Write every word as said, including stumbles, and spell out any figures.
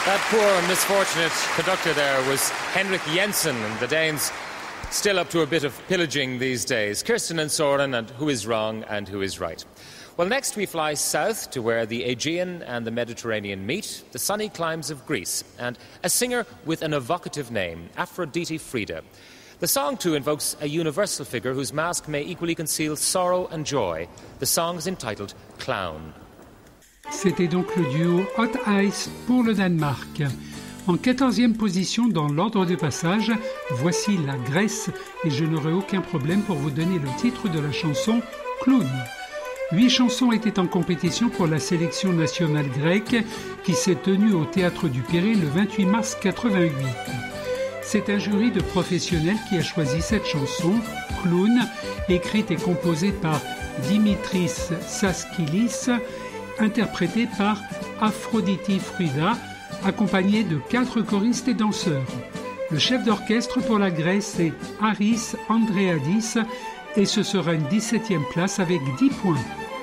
That poor, misfortunate conductor there was Henrik Jensen, and the Danes still up to a bit of pillaging these days. Kirsten and Soren, and who is wrong and who is right. Well, next we fly south to where the Aegean and the Mediterranean meet, the sunny climes of Greece, and a singer with an evocative name, Aphrodite Frida. The song, too, invokes a universal figure whose mask may equally conceal sorrow and joy. The song is entitled Clown. C'était donc le duo Hot Ice pour le Danemark. En quatorzième position dans l'ordre de passage, voici la Grèce et je n'aurai aucun problème pour vous donner le titre de la chanson Clown. Huit chansons étaient en compétition pour la sélection nationale grecque qui s'est tenue au Théâtre du Pirée le vingt-huit mars quatre-vingt-huit. C'est un jury de professionnels qui a choisi cette chanson, Clown, écrite et composée par Dimitris Saskilis, interprétée par Aphrodite Frida, accompagnée de quatre choristes et danseurs. Le chef d'orchestre pour la Grèce est Haris Andreadis et ce sera une dix-septième place avec dix points.